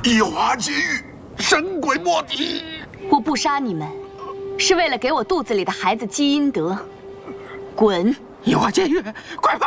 移花接玉，神鬼莫敌。 我不杀你们，是为了给我肚子里的孩子积阴德。滚！ 移花接玉，快跑！